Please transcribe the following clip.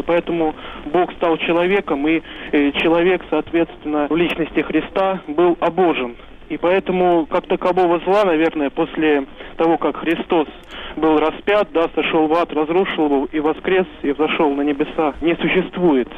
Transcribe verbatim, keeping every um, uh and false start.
поэтому Бог стал человеком, и э, человек, соответственно, в личности Христа был обожен. И поэтому, как такового зла, наверное, после того, как Христос был распят, да, сошел в ад, разрушил его и воскрес, и взошел на небеса, не существует.